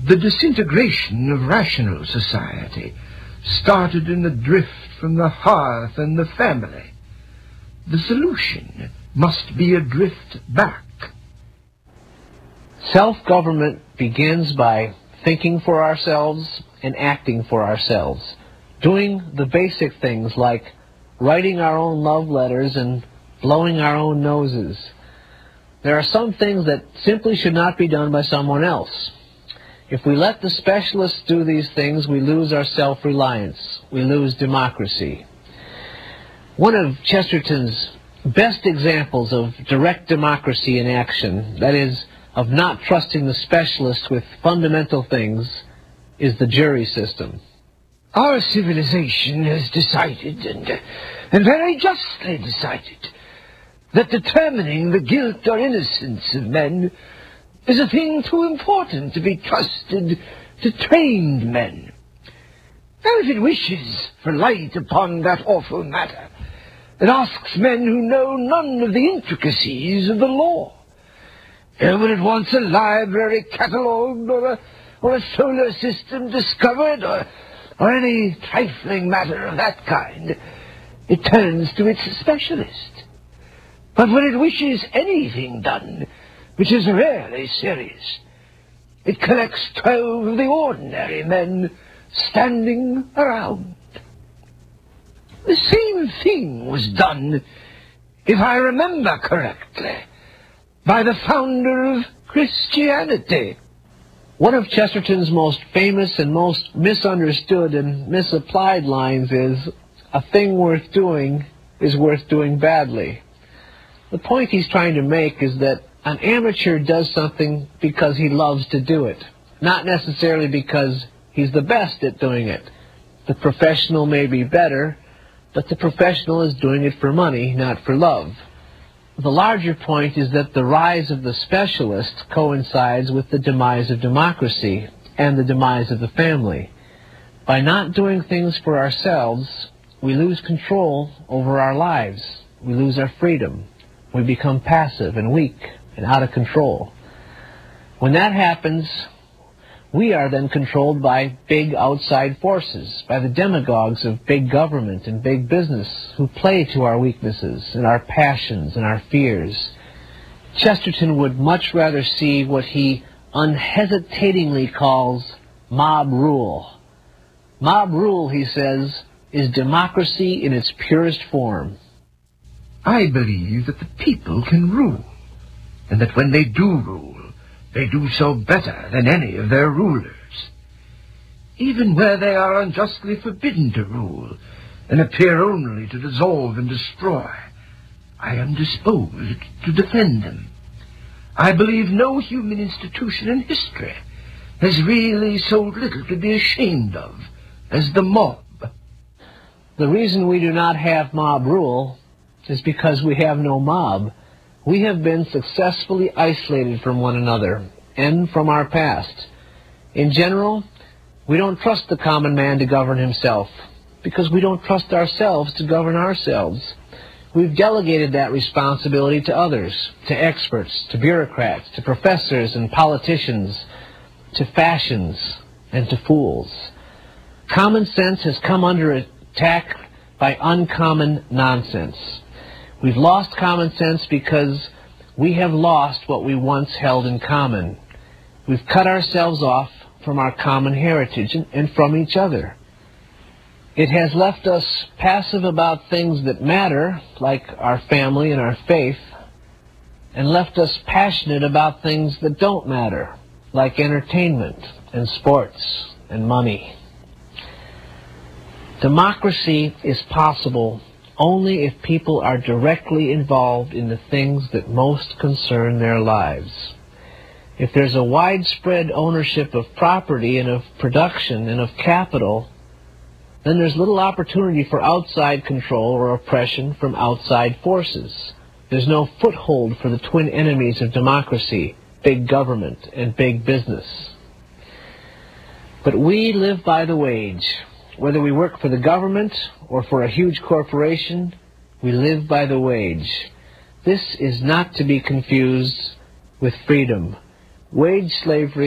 The disintegration of rational society started in the drift from the hearth and the family. The solution must be a drift back. Self-government begins by thinking for ourselves and acting for ourselves, doing the basic things like writing our own love letters and blowing our own noses. There are some things that simply should not be done by someone else. If we let the specialists do these things, we lose our self-reliance. We lose democracy. One of Chesterton's best examples of direct democracy in action, that is, of not trusting the specialists with fundamental things, is the jury system. Our civilization has decided, and very justly decided, that determining the guilt or innocence of men is a thing too important to be trusted to trained men. Now, if it wishes for light upon that awful matter, it asks men who know none of the intricacies of the law. When it wants a library catalogued, or a solar system discovered, or any trifling matter of that kind, it turns to its specialist. But when it wishes anything done, which is rarely serious, it collects 12 of the ordinary men standing around. The same thing was done, if I remember correctly, by the founder of Christianity. One of Chesterton's most famous and most misunderstood and misapplied lines is, "A thing worth doing is worth doing badly." The point he's trying to make is that an amateur does something because he loves to do it, not necessarily because he's the best at doing it. The professional may be better, but the professional is doing it for money, not for love. The larger point is that the rise of the specialist coincides with the demise of democracy and the demise of the family. By not doing things for ourselves, we lose control over our lives. We lose our freedom. We become passive and weak and out of control. When that happens, we are then controlled by big outside forces, by the demagogues of big government and big business who play to our weaknesses and our passions and our fears. Chesterton would much rather see what he unhesitatingly calls mob rule. Mob rule, he says, is democracy in its purest form. I believe that the people can rule, and that when they do rule, they do so better than any of their rulers. Even where they are unjustly forbidden to rule, and appear only to dissolve and destroy, I am disposed to defend them. I believe no human institution in history has really so little to be ashamed of as the mob. The reason we do not have mob rule is because we have no mob. We have been successfully isolated from one another and from our past. In general, we don't trust the common man to govern himself because we don't trust ourselves to govern ourselves. We've delegated that responsibility to others, to experts, to bureaucrats, to professors and politicians, to fashions and to fools. Common sense has come under attack by uncommon nonsense. We've lost common sense because we have lost what we once held in common. We've cut ourselves off from our common heritage and from each other. It has left us passive about things that matter, like our family and our faith, and left us passionate about things that don't matter, like entertainment and sports and money. Democracy is possible only if people are directly involved in the things that most concern their lives. If there's a widespread ownership of property and of production and of capital, then there's little opportunity for outside control or oppression from outside forces. There's no foothold for the twin enemies of democracy, big government and big business. But we live by the wage. Whether we work for the government or for a huge corporation, we live by the wage. This is not to be confused with freedom. Wage slavery